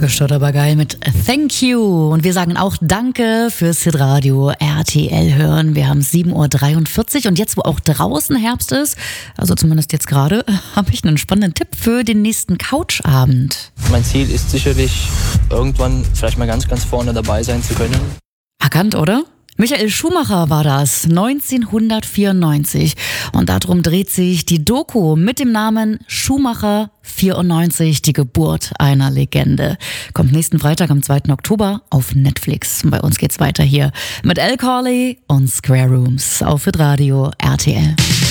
Gestört aber geil mit Thank You. Und wir sagen auch Danke fürs Hitradio RTL hören. Wir haben 7.43 Uhr und jetzt, wo auch draußen Herbst ist, also zumindest jetzt gerade, habe ich einen spannenden Tipp für den nächsten Couchabend. Mein Ziel ist sicherlich, irgendwann vielleicht mal ganz, ganz vorne dabei sein zu können. Erkannt, oder? Michael Schumacher war das, 1994. Und darum dreht sich die Doku mit dem Namen Schumacher 94, die Geburt einer Legende. Kommt nächsten Freitag am 2. Oktober auf Netflix. Und bei uns geht's weiter hier mit Al Corley und Square Rooms auf Hitradio RTL.